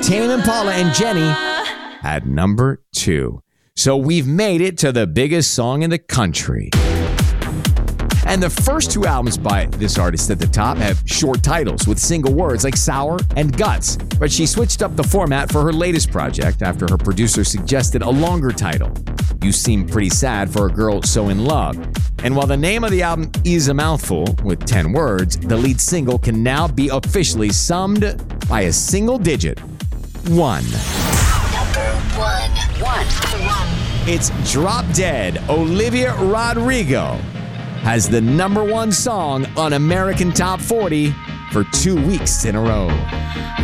Tame Impala and Jenny at number 2. So we've made it to the biggest song in the country. And the first 2 albums by this artist at the top have short titles with single words like Sour and Guts. But she switched up the format for her latest project after her producer suggested a longer title. You Seem Pretty Sad for a Girl So in Love. And while the name of the album is a mouthful with 10 words, the lead single can now be officially summed by a single digit. 1. Number 1. It's Drop Dead. Olivia Rodrigo has the number 1 song on American Top 40 for 2 weeks in a row.